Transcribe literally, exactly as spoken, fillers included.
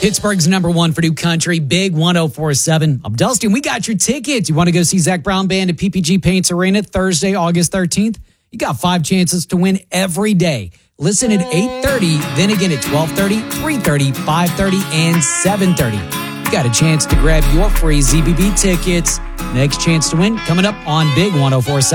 Pittsburgh's number one for new country, Big one oh four point seven. I'm Dustin. We got your tickets. You want to go see Zach Brown Band at P P G Paints Arena Thursday, August thirteenth? You got five chances to win every day. Listen at eight thirty, then again at twelve thirty, three thirty, five thirty, and seven thirty. You got a chance to grab your free Z B B tickets. Next chance to win coming up on Big one oh four point seven.